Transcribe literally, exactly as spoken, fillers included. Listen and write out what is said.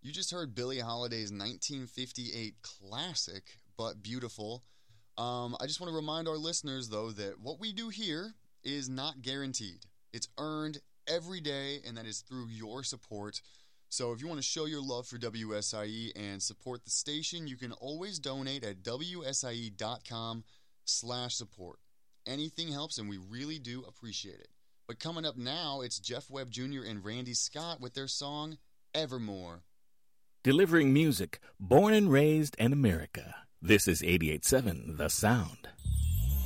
You just heard Billie Holiday's nineteen fifty-eight classic, But Beautiful. Um, I just want to remind our listeners, though, that what we do here is not guaranteed. It's earned every day, and that is through your support. So if you want to show your love for W S I E and support the station, you can always donate at W S I E dot com slash support. Anything helps, and we really do appreciate it. But coming up now, it's Jeff Webb Junior and Randy Scott with their song, Evermore. Delivering music, born and raised in America. This is eighty-eight point seven The Sound.